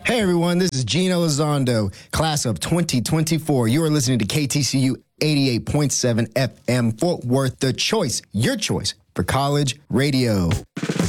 Hey everyone, this is Gino Elizondo, class of 2024. You are listening to KTCU 88.7 FM Fort Worth, the choice, your choice for college radio.